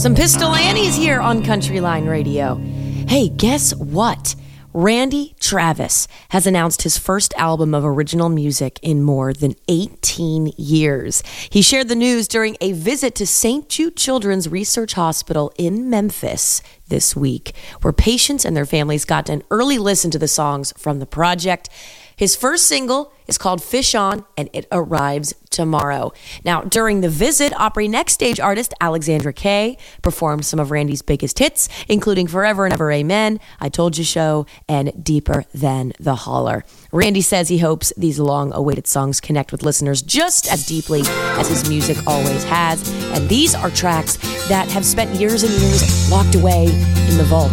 Some Pistol Annie's here on Countryline Radio. Hey, guess what? Randy Travis has announced his first album of original music in more than 18 years. He shared the news during a visit to St. Jude Children's Research Hospital in Memphis this week, where patients and their families got an early listen to the songs from the project. His first single is called Fish On, and it arrives tomorrow. Now, during the visit, Opry Next Stage artist Alexandra Kay performed some of Randy's biggest hits, including Forever and Ever Amen, I Told You So, and Deeper Than the Holler. Randy says he hopes these long-awaited songs connect with listeners just as deeply as his music always has. And these are tracks that have spent years and years locked away in the vault